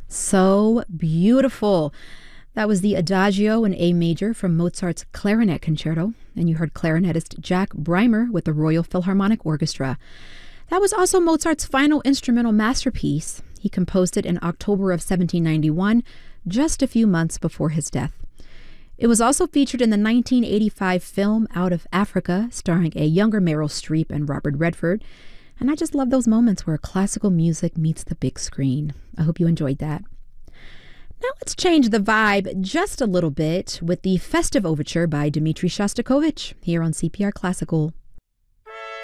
So beautiful. That was the Adagio in A major from Mozart's Clarinet Concerto, and you heard clarinetist Jack Breimer with the Royal Philharmonic Orchestra. That was also Mozart's final instrumental masterpiece. He composed it in October of 1791, just a few months before his death. It was also featured in the 1985 film Out of Africa, starring a younger Meryl Streep and Robert Redford. And I just love those moments where classical music meets the big screen. I hope you enjoyed that. Now let's change the vibe just a little bit with the Festive Overture by Dmitri Shostakovich here on CPR Classical.